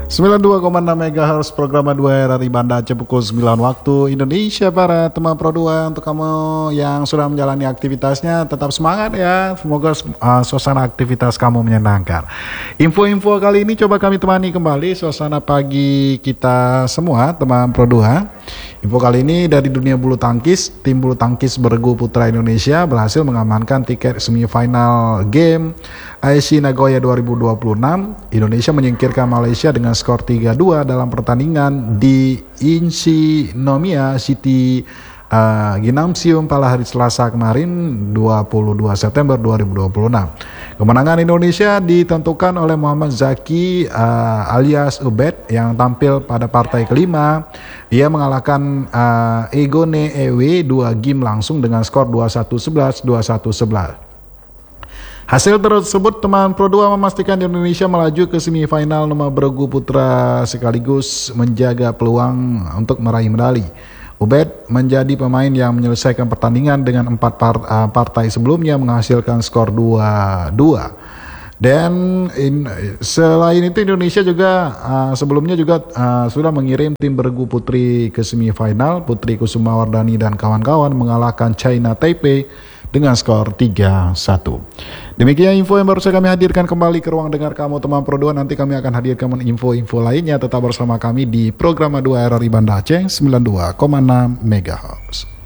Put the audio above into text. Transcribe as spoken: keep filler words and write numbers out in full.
sembilan puluh dua koma enam megahertz program dua R R I Banda Aceh pukul sembilan waktu Indonesia Barat. Teman Pro dua, untuk kamu yang sudah menjalani aktivitasnya tetap semangat ya. Semoga uh, suasana aktivitas kamu menyenangkan. Info-info kali ini coba kami temani kembali suasana pagi kita semua teman Pro dua. Info kali ini dari dunia bulu tangkis. Tim bulu tangkis bergu putra Indonesia berhasil mengamankan tiket semifinal game A S E Nagoya dua ribu dua puluh enam. Indonesia menyingkirkan Malaysia dengan skor tiga dua dalam pertandingan di Insinomia City uh, Gymnasium pada hari Selasa kemarin dua puluh dua September dua ribu dua puluh enam. Kemenangan Indonesia ditentukan oleh Muhammad Zaki uh, alias Ubed yang tampil pada partai kelima. Dia mengalahkan uh, Egone Ewe dua game langsung dengan skor dua puluh satu sebelas, dua puluh satu sebelas. Hasil tersebut teman Pro dua memastikan Indonesia melaju ke semifinal nomor bergu putra sekaligus menjaga peluang untuk meraih medali. Ubed menjadi pemain yang menyelesaikan pertandingan dengan empat part, uh, partai sebelumnya menghasilkan skor dua dua. Dan in, selain itu Indonesia juga uh, sebelumnya juga uh, sudah mengirim tim bergu putri ke semifinal. Putri Kusuma Wardani dan kawan-kawan mengalahkan China Taipei dengan skor tiga satu. Demikian info yang baru saya kami hadirkan kembali ke ruang dengar kamu teman Pro dua. Nanti kami akan hadirkan info-info lainnya. Tetap bersama kami di program dua R R I Banda Aceh sembilan puluh dua koma enam megahertz.